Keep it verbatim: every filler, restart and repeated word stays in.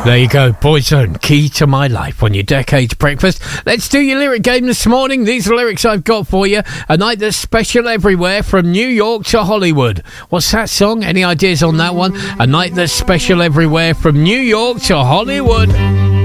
There you go, Boyzone, Key to My Life on your Decades Breakfast. Let's do your lyric game this morning. These are lyrics I've got for you. A night that's special everywhere, from New York to Hollywood. What's that song? Any ideas on that one? A night that's special everywhere, from New York to Hollywood.